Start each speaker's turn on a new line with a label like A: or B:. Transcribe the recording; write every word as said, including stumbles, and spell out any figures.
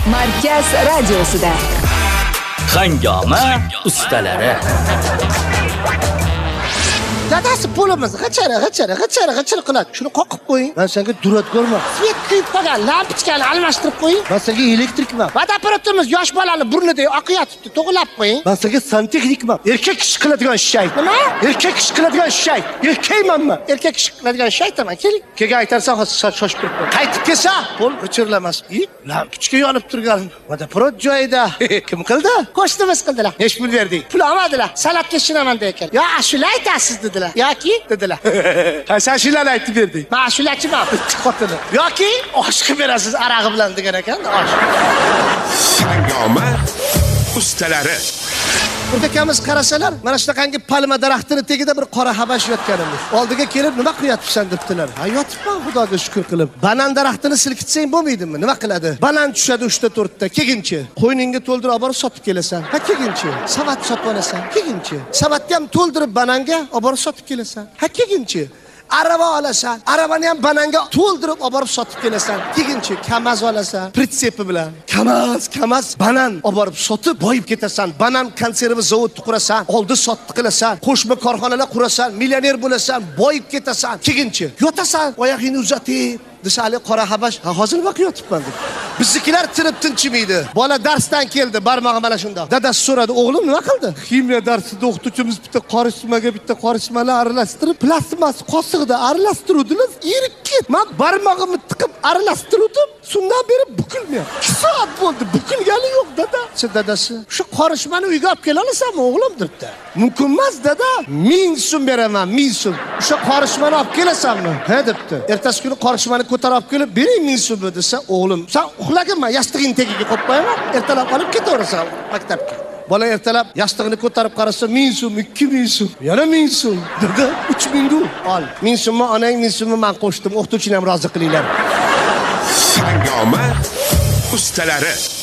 A: Markaz radiosida
B: Hangoma ustalari.
C: Dadasi pulimiz g'achara, g'achara, g'achara, g'achara qiladi. Shuni qoqib qo'ying. Men senga durat ko'rma. Svet quyib qo'ygan lampochkani almashtirib qo'ying. Men senga elektrikman. Vodoprodimiz yosh bolani burnida oqyotibdi, to'g'rilab qo'ying. Men senga santexnikman. Erkak ish qiladigan shay. Nima? Erkak ish qiladigan shay. Erkakmanmi? Erkak ish qiladigan shaytaman. Keling. Kelga aytarsan, shoshib turibman. Qaytib kelsa, pul o'chirilamas. I, lampochka yonib turgan. Vodoprod joyida. Kim qildi? Qo'shnimiz qildilar. Necha pul berding? Pul olmadilar. Salatga shinaman degan. Yo, ashula aytasiz dedilar. Yoki dedilar. Qaysi ashulani aytib berding? Men ashulachiman. Xotini. Yoki osh qilib berasiz arag'i bilan degan ekan. Osh.
D: Hangoma ustalari.
C: Buradakamiz qarasalar, mana shunaqangi palma daraxtini tagida bir qora habash yotganimiz. Oldiga kelib, nima qilyapsan debdilar. Ha, yotibman, Xudoga shukr qilib. Banan daraxtini silkitsang bo'lmaydimi? Nima qiladi? Banan tushadi uchta to'rtta. Keginchi. Qo'yningga to'ldirib olib borib sotib kelasan. Ha, keginchi. Savat sotib olasan. Keginchi. Savatni ham to'ldirib bananga olib borib sotib kelasan. Ha, keginchi. Araba olasan, arabani ham bananga to'ldirib olib borib sotib kelasan. Keginchi kamaz olasan, pritsepi bilan. Kamaz, kamaz banan olib borib sotib boyib ketasan. Banan konservi zavodni qurasan, oldi sotdi qilasan, qo'shma korxonalar qurasan, millioner bo'lasan, boyib ketasan. Keginchi yotasan, oyoqingni uzatib Dışarı qora habash, ha hozir vaqt yotibman deb. Biznikilar tirib tinchimaydi. Bola darsdan keldi, barmog'i mana shunda. Dadasi so'radi, o'g'lim nima qildi? Ximiya darsida o'qituvchimiz bitta qorishmaga bitta qorishmalar aralashtirib, plastmas qosiqda aralashtiruvdilar. Irib ket. Men barmog'imni tiqib aralashtiruvdim. Shundan beri bukilmayapti. ikki soat bo'ldi, bukilgani yo'q dada. Siz dadasi, shu qorishmani uyga olib kela olasanmi o'g'lim debdi. Mumkin emas dada. ming so'm beraman, ming so'm. O'sha qorishmani olib kelasanmi? Ha debdi. Ertasi kuni qorishmani ko'tarib kelib, bering ming so'm desa, o'g'lim, sen uxlaganma, yastig'ing tagiga qo'yib qo'yaman, ertalab olib ketaverasan maktabga. Bola ertalab yastig'ini ko'tarib qarasa, ming so'm, ikki ming so'm, yana ming so'm. Dada, uch ming du. Ol. ming so'mni onang, ming so'mni men qo'shdim. O'qituvchini ham rozi qilinglar.
D: Hangoma ustalari.